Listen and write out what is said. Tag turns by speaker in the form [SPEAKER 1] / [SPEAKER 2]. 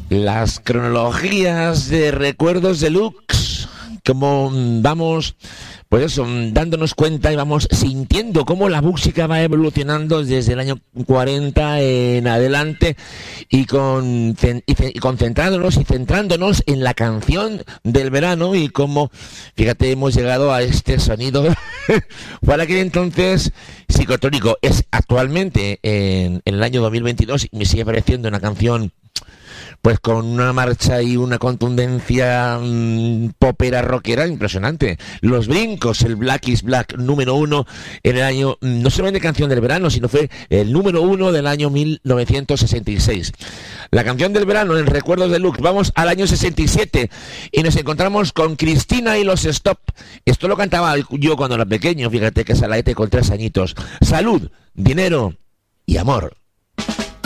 [SPEAKER 1] Las cronologías de recuerdos deluxe, como vamos, pues eso, dándonos cuenta y vamos sintiendo cómo la música va evolucionando desde el año 40 en adelante y concentrándonos y centrándonos en la canción del verano y cómo, fíjate, hemos llegado a este sonido para que entonces psicotónico es actualmente en el año 2022 y me sigue pareciendo una canción pues con una marcha y una contundencia popera rockera impresionante. Los Brincos, el Black is Black número 1 en el año, no solamente canción del verano, sino fue el número 1 del año 1966. La canción del verano en Recuerdos Deluxe, vamos al año 67 y nos encontramos con Cristina y los Stop. Esto lo cantaba yo cuando era pequeño, fíjate que Salaete con 3 añitos. Salud, dinero y amor.